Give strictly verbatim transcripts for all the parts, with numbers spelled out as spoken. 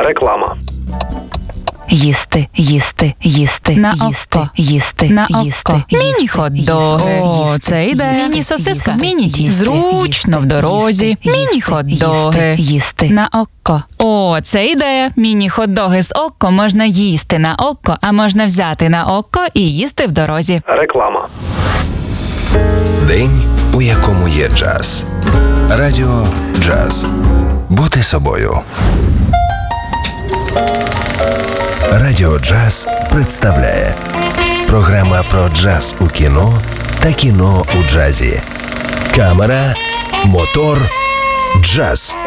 Реклама. Їсти, їсти, їсти, на їсти, око, їсти, на їсти, око. їсти, Міні-хот-доги. їсти, О, це йде. їсти, Міні-сосиска. їсти, Міні-тісто. їсти, Зручно в дорозі. їсти, Міні-хот-доги. їсти, їсти. На око. О, це ідея. Міні-хот-доги з око можна їсти на око, а можна взяти на око і їсти в дорозі. Реклама. День, у якому є джаз. Радіо Джаз. Бути собою. Радіо Джаз представляє програма про джаз у кіно та кіно у джазі. Камера, мотор, джаз.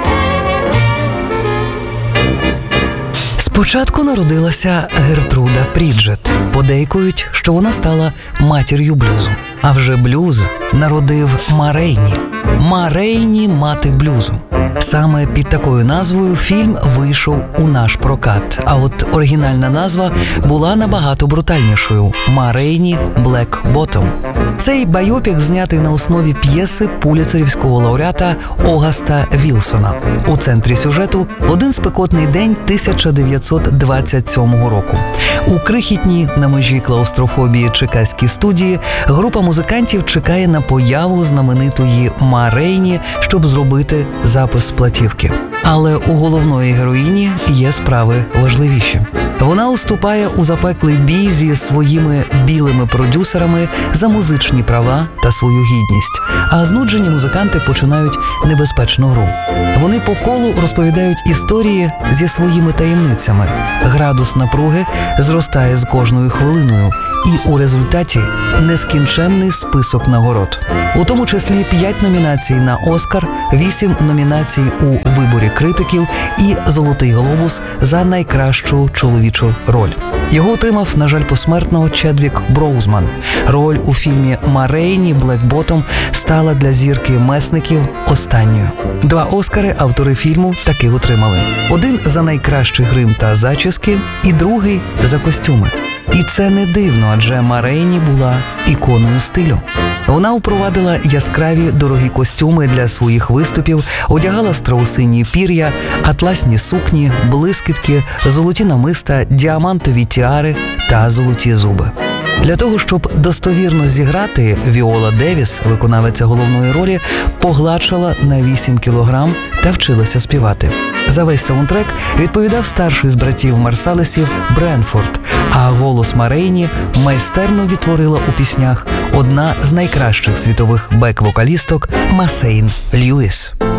Спочатку народилася Гертруда Пріджет. Подейкують, що вона стала матір'ю блюзу. А вже блюз народив Ма Рейні. Ма Рейні – мати блюзу. Саме під такою назвою фільм вийшов у наш прокат. А от оригінальна назва була набагато брутальнішою – Ма Рейні «Блек Ботом». Цей байопік знятий на основі п'єси пуліцерівського лауреата Огаста Вілсона. У центрі сюжету один спекотний день тисяча дев'ятсот двадцять сьомого року. У крихітній на межі клаустрофобії чикаській студії група музикантів чекає на появу знаменитої Ма Рейні, щоб зробити запис платівки. Але у головної героїні є справи важливіші. Вона уступає у запеклий бій зі своїми білими продюсерами за музичні права та свою гідність. А знуджені музиканти починають небезпечну гру. Вони по колу розповідають історії зі своїми таємницями. Градус напруги зростає з кожною хвилиною. І у результаті нескінченний список нагород. У тому числі п'ять номінацій на «Оскар», вісім номінацій у виборі критиків і «Золотий глобус» за найкращу чоловічу роль. Його отримав, на жаль, посмертно Чедвік Броузман. Роль у фільмі «Ма Рейні» «Блек Ботом» стала для зірки месників останньою. Два «Оскари» автори фільму таки отримали. Один за найкращий грим та зачіски, і другий за костюми. І це не дивно, адже Ма Рейні була іконою стилю. Вона впровадила яскраві дорогі костюми для своїх виступів, одягала страусині пір'я, атласні сукні, блискітки, золоті намиста, діамантові тіари та золоті зуби. Для того, щоб достовірно зіграти, Віола Девіс, виконавиця головної ролі, погладшала на вісім кілограм та вчилася співати. За весь саундтрек відповідав старший з братів Марсалесів Бренфорд, а голос Ма Рейні майстерно відтворила у піснях одна з найкращих світових бек-вокалісток Масейн Льюіс.